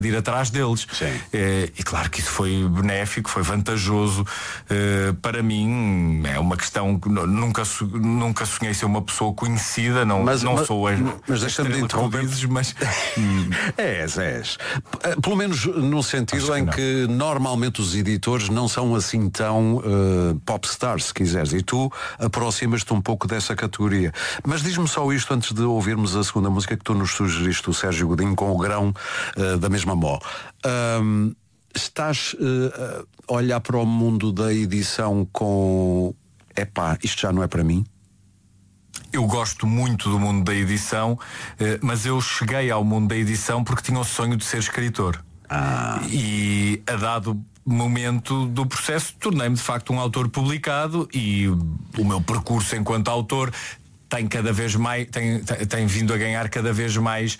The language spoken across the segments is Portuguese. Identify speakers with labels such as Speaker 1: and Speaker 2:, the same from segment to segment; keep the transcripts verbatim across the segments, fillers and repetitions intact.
Speaker 1: de ir atrás deles. É, e claro que isso foi benéfico, foi vantajoso. É, para mim é uma questão que nunca, nunca sonhei ser uma pessoa conhecida, não,
Speaker 2: mas,
Speaker 1: não
Speaker 2: mas,
Speaker 1: sou a,
Speaker 2: mas deixa-me de interromper,
Speaker 1: mas
Speaker 2: és, és. Pelo menos no sentido que em não. que normalmente os editores não são assim tão uh, popstars, se quiseres, e tu aproximas-te um pouco dessa categoria. Mas diz-me só isto antes de ouvirmos a segunda música que tu nos sugeriste, o Sérgio Godinho com o Grão uh, da mesma mó. Um, estás uh, a olhar para o mundo da edição com epá, isto já não é para mim?
Speaker 1: Eu gosto muito do mundo da edição, mas eu cheguei ao mundo da edição porque tinha o sonho de ser escritor.
Speaker 2: Ah.
Speaker 1: E a dado momento do processo tornei-me de facto um autor publicado, e o meu percurso enquanto autor tem cada vez mais tem, tem, tem vindo a ganhar cada vez mais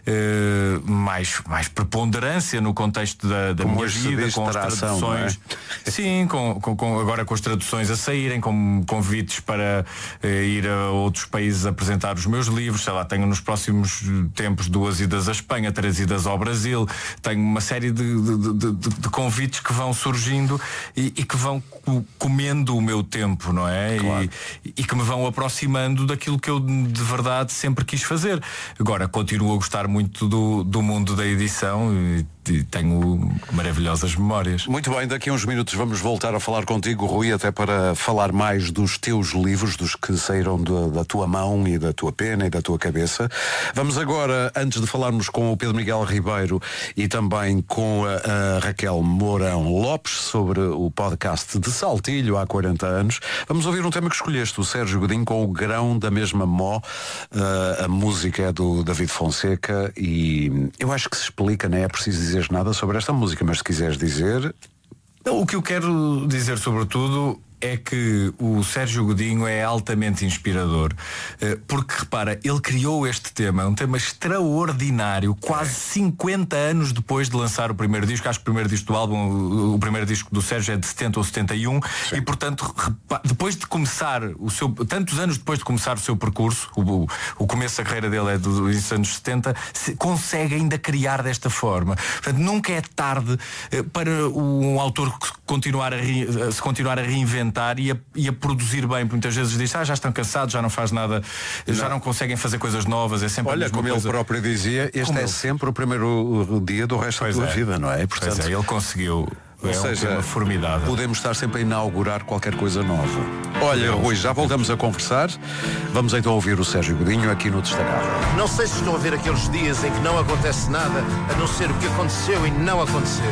Speaker 1: uh, mais, mais preponderância no contexto da, da minha vida, com as traduções, é? Sim, com, com, com, agora com as traduções a saírem, com convites para uh, ir a outros países apresentar os meus livros. Sei lá, tenho nos próximos tempos duas idas à Espanha, três idas ao Brasil, tenho uma série de, de, de, de, de convites que vão surgindo e, e que vão comendo o meu tempo, não é?
Speaker 2: Claro.
Speaker 1: E, e que me vão aproximando daquilo aquilo que eu de verdade sempre quis fazer. Agora, continuo a gostar muito do, do mundo da edição e, e tenho maravilhosas memórias.
Speaker 2: Muito bem, daqui a uns minutos vamos voltar a falar contigo, Rui, até para falar mais dos teus livros, dos que saíram da, da tua mão e da tua pena e da tua cabeça. Vamos agora, antes de falarmos com o Pedro Miguel Ribeiro e também com a, a Raquel Mourão Lopes sobre o podcast de Saltilho há quarenta anos, vamos ouvir um tema que escolheste, o Sérgio Godinho com o Grão da mesma mó. Uh, a música é do David Fonseca e eu acho que se explica, não é preciso dizer nada sobre esta música, mas se quiseres dizer...
Speaker 1: Não, o que eu quero dizer sobretudo é que o Sérgio Godinho é altamente inspirador, porque repara, ele criou este tema, um tema extraordinário, quase cinquenta anos depois de lançar o primeiro disco. Acho que o primeiro disco do álbum, o primeiro disco do Sérgio é de setenta ou setenta e um. Sim. E portanto, depois de começar o seu, tantos anos depois de começar o seu percurso, o, o começo da carreira dele é dos anos setenta, consegue ainda criar desta forma. Portanto, nunca é tarde para um autor continuar a re, se continuar a reinventar E a, e a produzir bem. Muitas vezes diz, ah, já estão cansados, já não faz nada, não. já não conseguem fazer coisas novas. É sempre
Speaker 2: Olha, como
Speaker 1: coisa.
Speaker 2: Ele próprio dizia, este como é ele. sempre o primeiro dia do resto pois da tua é. vida, não é?
Speaker 1: Portanto, pois é, ele conseguiu.
Speaker 2: Ou
Speaker 1: é
Speaker 2: seja,
Speaker 1: um formidável.
Speaker 2: Podemos estar sempre a inaugurar qualquer coisa nova. Olha, Rui, já voltamos a conversar. Vamos então ouvir o Sérgio Godinho aqui no Destacado.
Speaker 3: Não sei se estão a ver aqueles dias em que não acontece nada, a não ser o que aconteceu e não aconteceu.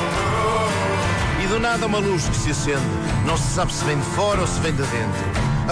Speaker 3: Do nada uma luz que se acende, não se sabe se vem de fora ou se vem de dentro.